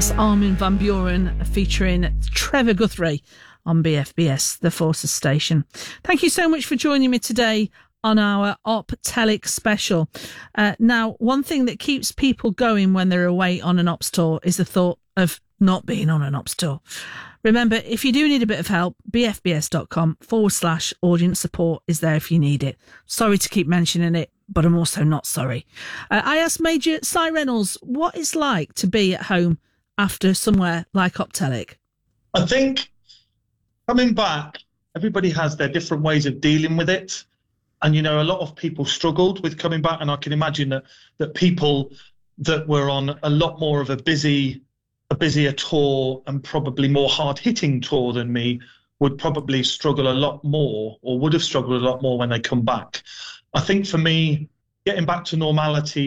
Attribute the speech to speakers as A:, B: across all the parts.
A: That's Armin van Buuren featuring Trevor Guthrie on BFBS, the Forces station. Thank you so much for joining me today on our Optelic special. Now, one thing that keeps people going when they're away on an ops tour is the thought of not being on an ops tour. Remember, if you do need a bit of help, bfbs.com/audience support is there if you need it. Sorry to keep mentioning it, but I'm also not sorry. I asked Major Cy Reynolds what it's like to be at home after somewhere like Optelic.
B: I think coming back, everybody has their different ways of dealing with it. And, you know, a lot of people struggled with coming back. And I can imagine that people that were on a lot more of a busier tour and probably more hard-hitting tour than me would probably struggle a lot more, or would have struggled a lot more when they come back. I think for me, getting back to normality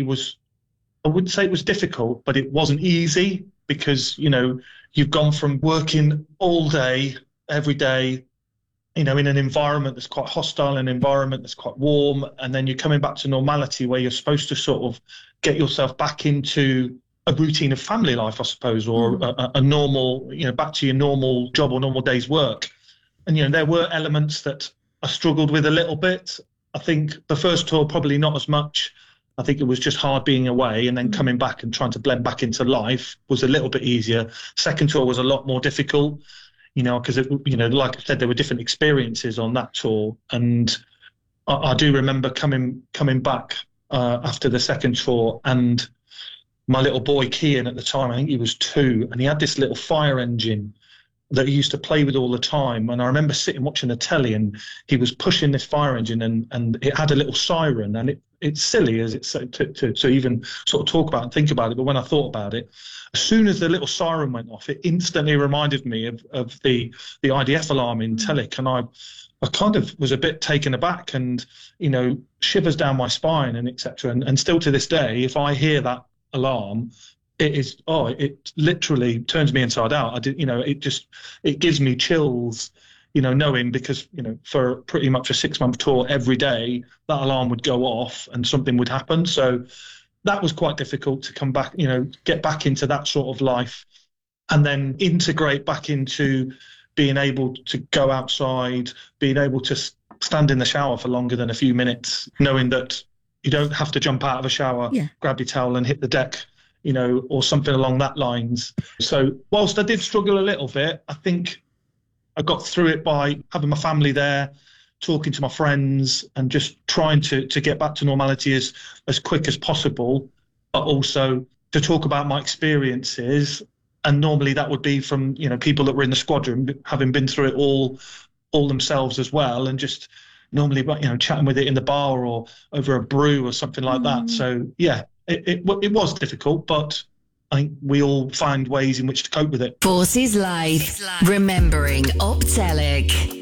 B: I wouldn't say it was difficult, but it wasn't easy because, you know, you've gone from working all day, every day, you know, in an environment that's quite hostile, an environment that's quite warm, and then you're coming back to normality where you're supposed to sort of get yourself back into a routine of family life, I suppose, or a normal, you know, back to your normal job or normal day's work. And, you know, there were elements that I struggled with a little bit. I think the first tour, probably not as much. I think it was just hard being away, and then coming back and trying to blend back into life was a little bit easier. Second tour was a lot more difficult, you know, because, you know, like I said, there were different experiences on that tour. And I do remember coming back after the second tour, and my little boy, Kian, at the time, I think he was 2, and he had this little fire engine that he used to play with all the time. And I remember sitting watching the telly, and he was pushing this fire engine, and it had a little siren. And it's silly as it's to even sort of talk about and think about it. But when I thought about it, as soon as the little siren went off, it instantly reminded me of the IDF alarm in Telic. And I kind of was a bit taken aback, and, you know, shivers down my spine and etc. And still to this day, if I hear that alarm, it literally turns me inside out. It gives me chills, you know, knowing, because, you know, for pretty much a 6-month tour, every day that alarm would go off and something would happen. So that was quite difficult to come back, you know, get back into that sort of life, and then integrate back into being able to go outside, being able to stand in the shower for longer than a few minutes, knowing that you don't have to jump out of a shower, grab your towel and hit the deck, you know, or something along that lines. So whilst I did struggle a little bit, I think I got through it by having my family there, talking to my friends, and just trying to get back to normality as quick as possible, but also to talk about my experiences. And normally that would be from, you know, people that were in the squadron, having been through it all themselves as well, and just normally, you know, chatting with it in the bar or over a brew or something like that. So yeah, it was difficult, but I think we all find ways in which to cope with it.
C: Forces Live, remembering Optelic.